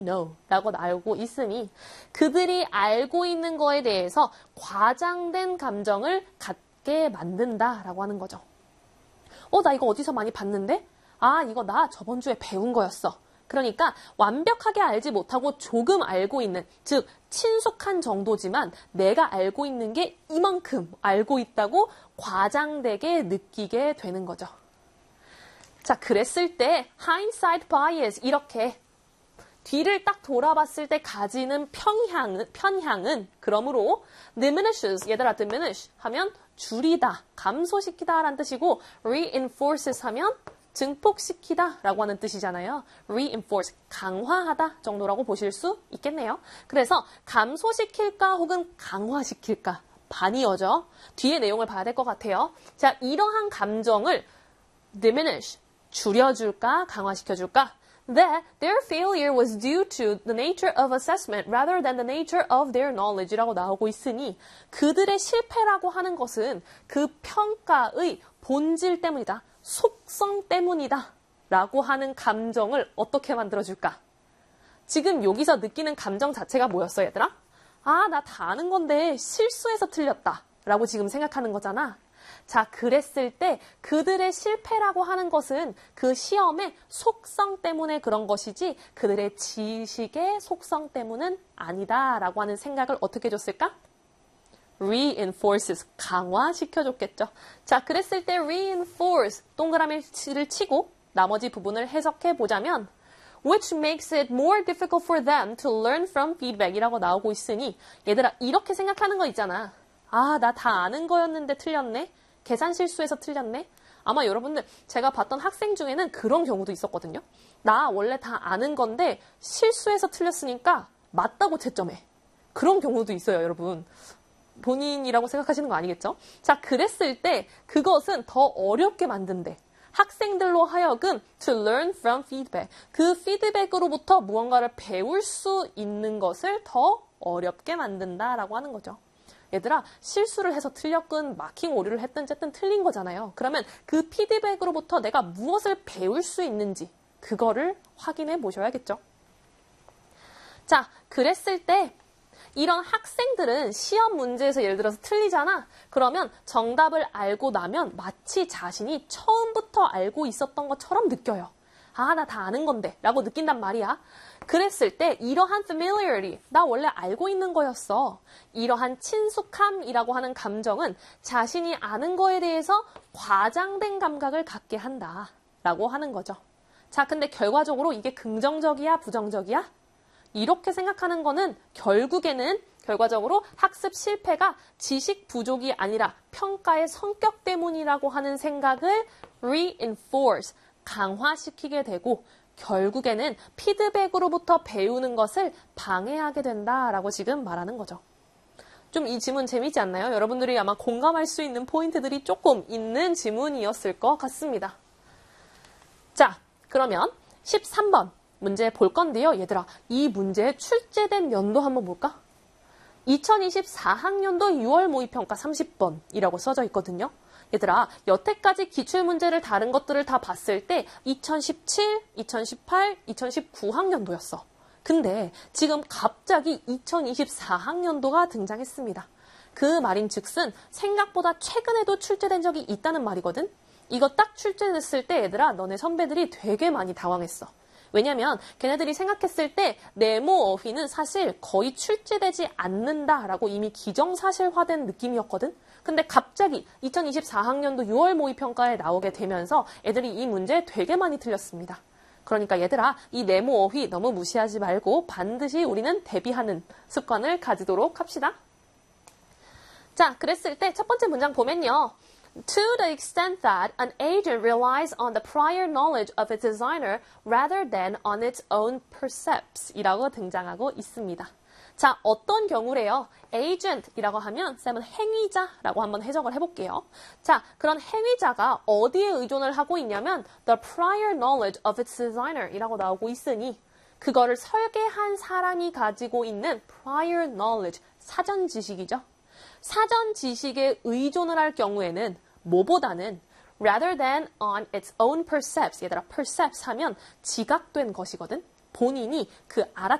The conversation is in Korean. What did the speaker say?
know 라고 알고 있으니 그들이 알고 있는 거에 대해서 과장된 감정을 갖게 만든다 라고 하는 거죠. 나 이거 어디서 많이 봤는데? 이거 나 저번 주에 배운 거였어. 그러니까 완벽하게 알지 못하고 조금 알고 있는, 즉 친숙한 정도지만 내가 알고 있는 게 이만큼 알고 있다고 과장되게 느끼게 되는 거죠. 자, 그랬을 때 hindsight bias, 이렇게 뒤를 딱 돌아봤을 때 가지는 편향은 그러므로 diminishes, 얘들아 diminish 하면 줄이다, 감소시키다 라는 뜻이고 reinforces 하면 증폭시키다 라고 하는 뜻이잖아요. reinforce, 강화하다 정도라고 보실 수 있겠네요. 그래서 감소시킬까 혹은 강화시킬까 반이어죠. 뒤에 내용을 봐야 될 것 같아요. 자, 이러한 감정을 diminish, 줄여줄까 강화시켜줄까? That their failure was due to the nature of assessment rather than the nature of their knowledge라고 나오고 있으니 그들의 실패라고 하는 것은 그 평가의 본질 때문이다. 속성 때문이다. 라고 하는 감정을 어떻게 만들어줄까? 지금 여기서 느끼는 감정 자체가 뭐였어, 얘들아? 나 다 아는 건데 실수해서 틀렸다. 라고 지금 생각하는 거잖아. 자, 그랬을 때 그들의 실패라고 하는 것은 그 시험의 속성 때문에 그런 것이지 그들의 지식의 속성 때문은 아니다 라고 하는 생각을 어떻게 줬을까? reinforces, 강화시켜줬겠죠. 자, 그랬을 때 reinforce, 동그라미를 치고 나머지 부분을 해석해 보자면 which makes it more difficult for them to learn from feedback 이라고 나오고 있으니 얘들아, 이렇게 생각하는 거 있잖아. 나 다 아는 거였는데 틀렸네? 계산 실수해서 틀렸네? 아마 여러분들 제가 봤던 학생 중에는 그런 경우도 있었거든요. 나 원래 다 아는 건데 실수해서 틀렸으니까 맞다고 채점해. 그런 경우도 있어요, 여러분. 본인이라고 생각하시는 거 아니겠죠? 자, 그랬을 때 그것은 더 어렵게 만든대. 학생들로 하여금 to learn from feedback. 그 피드백으로부터 무언가를 배울 수 있는 것을 더 어렵게 만든다라고 하는 거죠. 얘들아, 실수를 해서 틀렸건 마킹 오류를 했든 어쨌든 틀린 거잖아요. 그러면 그 피드백으로부터 내가 무엇을 배울 수 있는지 그거를 확인해 보셔야겠죠. 자, 그랬을 때 이런 학생들은 시험 문제에서 예를 들어서 틀리잖아. 그러면 정답을 알고 나면 마치 자신이 처음부터 알고 있었던 것처럼 느껴요. 나 다 아는 건데 라고 느낀단 말이야. 그랬을 때 이러한 familiarity, 나 원래 알고 있는 거였어. 이러한 친숙함이라고 하는 감정은 자신이 아는 거에 대해서 과장된 감각을 갖게 한다 라고 하는 거죠. 자, 근데 결과적으로 이게 긍정적이야 부정적이야? 이렇게 생각하는 거는 결과적으로 학습 실패가 지식 부족이 아니라 평가의 성격 때문이라고 하는 생각을 reinforce, 강화시키게 되고 결국에는 피드백으로부터 배우는 것을 방해하게 된다라고 지금 말하는 거죠. 좀 이 지문 재밌지 않나요? 여러분들이 아마 공감할 수 있는 포인트들이 조금 있는 지문이었을 것 같습니다. 자, 그러면 13번 문제 볼 건데요. 얘들아, 이 문제의 출제된 연도 한번 볼까? 2024학년도 6월 모의평가 30번이라고 써져 있거든요. 얘들아, 여태까지 기출문제를 다른 것들을 다 봤을 때 2017, 2018, 2019학년도였어. 근데 지금 갑자기 2024학년도가 등장했습니다. 그 말인즉슨 생각보다 최근에도 출제된 적이 있다는 말이거든. 이거 딱 출제됐을 때 얘들아, 너네 선배들이 되게 많이 당황했어. 왜냐면 걔네들이 생각했을 때 네모 어휘는 사실 거의 출제되지 않는다라고 이미 기정사실화된 느낌이었거든. 근데 갑자기 2024학년도 6월 모의평가에 나오게 되면서 애들이 이 문제 되게 많이 틀렸습니다. 그러니까 얘들아, 이 네모 어휘 너무 무시하지 말고 반드시 우리는 대비하는 습관을 가지도록 합시다. 자, 그랬을 때 첫 번째 문장 보면요. To the extent that an agent relies on the prior knowledge of its designer rather than on its own percepts 이라고 등장하고 있습니다. 자, 어떤 경우래요? agent이라고 하면 쌤은 행위자라고 한번 해석을 해볼게요. 자, 그런 행위자가 어디에 의존을 하고 있냐면 the prior knowledge of its designer 이라고 나오고 있으니 그거를 설계한 사람이 가지고 있는 prior knowledge, 사전 지식이죠. 사전 지식에 의존을 할 경우에는 뭐보다는 rather than on its own percepts, 얘들아 percepts 하면 지각된 것이거든. 본인이 그